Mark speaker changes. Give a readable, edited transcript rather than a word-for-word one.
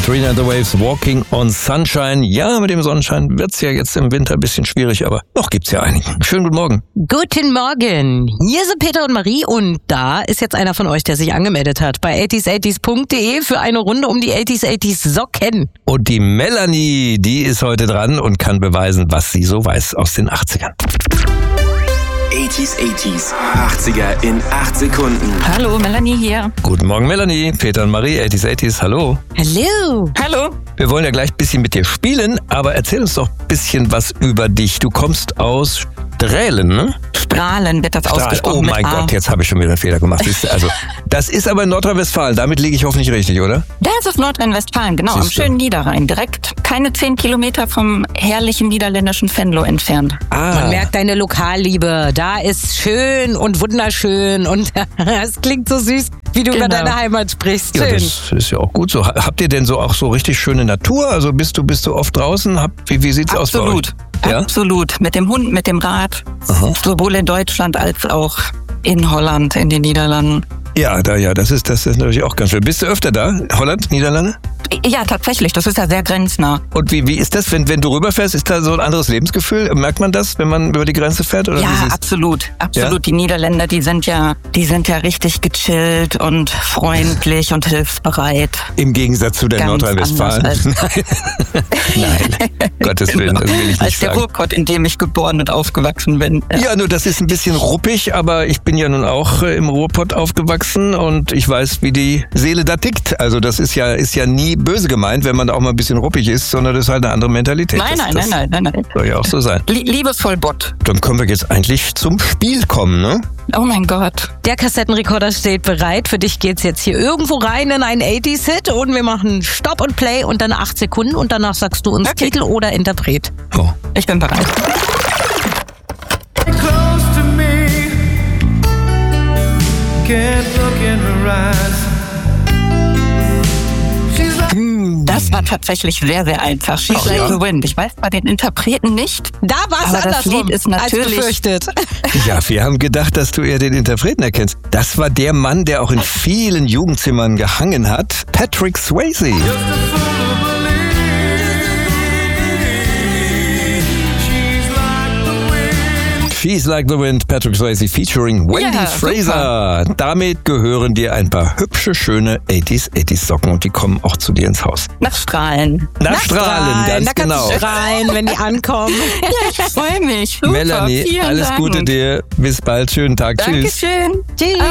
Speaker 1: Katrina and the Waves, Walking on Sunshine. Ja, mit dem Sonnenschein wird's ja jetzt im Winter ein bisschen schwierig, aber noch gibt's ja einigen. Schönen guten Morgen.
Speaker 2: Guten Morgen. Hier sind Peter und Marie und da ist jetzt einer von euch, der sich angemeldet hat bei 80s80s.de für eine Runde um die 80s80s Socken.
Speaker 1: Und die Melanie, die ist heute dran und kann beweisen, was sie so weiß aus den 80ern.
Speaker 3: 80s, 80er in 8 Sekunden.
Speaker 4: Hallo, Melanie hier.
Speaker 1: Guten Morgen, Melanie. Peter und Marie, 80s80s, hallo.
Speaker 2: Hallo.
Speaker 4: Hallo.
Speaker 1: Wir wollen ja gleich ein bisschen mit dir spielen, aber erzähl uns doch ein bisschen was über dich. Du kommst aus Strählen, ne?
Speaker 4: Strahlen wird das ausgesprochen.
Speaker 1: Oh mein Gott, jetzt habe ich schon wieder einen Fehler gemacht. Also, das ist aber in Nordrhein-Westfalen. Damit liege ich hoffentlich richtig, oder?
Speaker 4: Das ist Nordrhein-Westfalen, genau, am schönen Niederrhein. Direkt keine 10 Kilometer vom herrlichen niederländischen Venlo entfernt.
Speaker 2: Man merkt deine Lokalliebe. Da ist schön und wunderschön und es klingt so süß, wie du über deine Heimat sprichst. Schön.
Speaker 1: Ja, das ist ja auch gut so. Habt ihr denn so auch so richtig schöne Natur? Also bist du oft draußen? Wie sieht's aus bei euch? Ja?
Speaker 4: Absolut. Mit dem Hund, mit dem Rad. Aha. Sowohl in Deutschland als auch in Holland, in den Niederlanden.
Speaker 1: Ja, das ist natürlich auch ganz schön. Bist du öfter da? Holland, Niederlande?
Speaker 4: Ja, tatsächlich. Das ist ja sehr grenznah.
Speaker 1: Und wie ist das, wenn du rüberfährst? Ist da so ein anderes Lebensgefühl? Merkt man das, wenn man über die Grenze fährt? Oder
Speaker 4: ja, absolut. Absolut. Ja? Die Niederländer, die sind ja richtig gechillt und freundlich und hilfsbereit.
Speaker 1: Im Gegensatz zu der Nordrhein-Westfalen. Nein, Gottes Willen, das will ich nicht
Speaker 4: als der
Speaker 1: sagen.
Speaker 4: Ruhrpott, in dem ich geboren und aufgewachsen bin.
Speaker 1: Ja, nur das ist ein bisschen ruppig, aber ich bin ja nun auch im Ruhrpott aufgewachsen und ich weiß, wie die Seele da tickt. Also das ist ja nie böse gemeint, wenn man da auch mal ein bisschen ruppig ist, sondern das ist halt eine andere Mentalität.
Speaker 4: Nein.
Speaker 1: Soll ja auch so sein.
Speaker 4: Liebevoll Bott.
Speaker 1: Dann können wir jetzt eigentlich zum Spiel kommen, ne?
Speaker 4: Oh mein Gott.
Speaker 2: Der Kassettenrekorder steht bereit. Für dich geht's jetzt hier irgendwo rein in einen 80s-Hit und wir machen Stop und Play und dann 8 Sekunden und danach sagst du uns Titel oder Interpret.
Speaker 1: Oh.
Speaker 4: Ich bin bereit.
Speaker 5: Close to me, can't look in her eyes.
Speaker 4: Das war tatsächlich sehr, sehr einfach. She's Like the Wind. Ich weiß bei den Interpreten nicht.
Speaker 2: Da war es
Speaker 4: andersrum, das Lied ist natürlich
Speaker 2: als befürchtet.
Speaker 1: Ja, wir haben gedacht, dass du eher den Interpreten erkennst. Das war der Mann, der auch in vielen Jugendzimmern gehangen hat. Patrick Swayze. She's Like the Wind, Patrick Swayze featuring Wendy Fraser. Super. Damit gehören dir ein paar hübsche, schöne 80s Socken und die kommen auch zu dir ins Haus.
Speaker 4: Nach Strahlen.
Speaker 1: Nach Strahlen, ganz
Speaker 2: da
Speaker 1: genau.
Speaker 2: Kannst du strahlen, wenn die ankommen.
Speaker 4: Ja, ich freue mich. Super,
Speaker 1: Melanie, alles Gute dir. Bis bald. Schönen Tag.
Speaker 4: Dankeschön.
Speaker 1: Tschüss.
Speaker 2: Tschüss.